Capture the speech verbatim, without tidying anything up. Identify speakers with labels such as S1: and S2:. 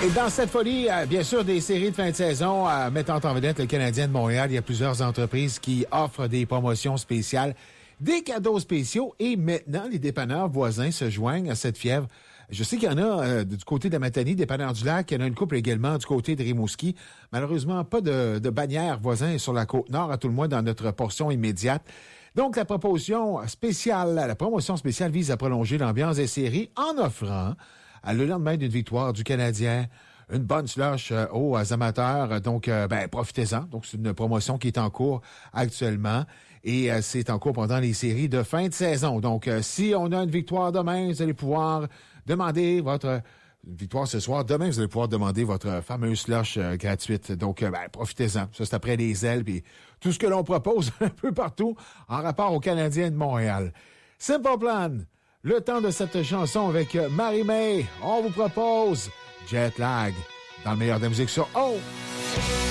S1: Et dans cette folie, euh, bien sûr, des séries de fin de saison euh, mettant en vedette le Canadien de Montréal, il y a plusieurs entreprises qui offrent des promotions spéciales, des cadeaux spéciaux et maintenant, les dépanneurs voisins se joignent à cette fièvre. Je sais qu'il y en a euh, du côté de la Matanie, dépanneurs du Lac, il y en a une couple également du côté de Rimouski. Malheureusement, pas de, de bannière voisin sur la Côte-Nord, à tout le moins dans notre portion immédiate. Donc, la proposition spéciale, la promotion spéciale vise à prolonger l'ambiance des séries en offrant, à le lendemain d'une victoire du Canadien, une bonne slush euh, aux amateurs. Donc, euh, ben, profitez-en. Donc, c'est une promotion qui est en cours actuellement et euh, c'est en cours pendant les séries de fin de saison. Donc, euh, si on a une victoire demain, vous allez pouvoir demander votre une victoire ce soir. Demain, vous allez pouvoir demander votre fameuse slush euh, gratuite. Donc, euh, ben, profitez-en. Ça, c'est après les ailes puis tout ce que l'on propose un peu partout en rapport aux Canadiens de Montréal. Simple Plan. Le temps de cette chanson avec Marie-May. On vous propose Jet Lag dans le meilleur de la musique sur O.